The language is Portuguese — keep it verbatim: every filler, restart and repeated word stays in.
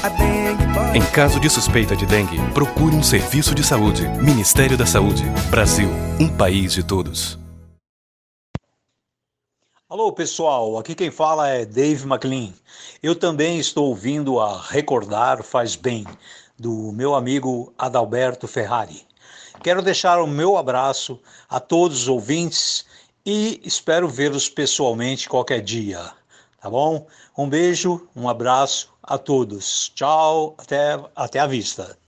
Em caso de suspeita de dengue, procure um serviço de saúde. Ministério da Saúde. Brasil, um país de todos. Alô pessoal, aqui quem fala é Dave McLean. Eu também estou ouvindo a Recordar Faz Bem, do meu amigo Adalberto Ferrari. Quero deixar o meu abraço a todos os ouvintes e espero vê-los pessoalmente qualquer dia, tá bom? Um beijo, um abraço a todos. Tchau, até, até a vista.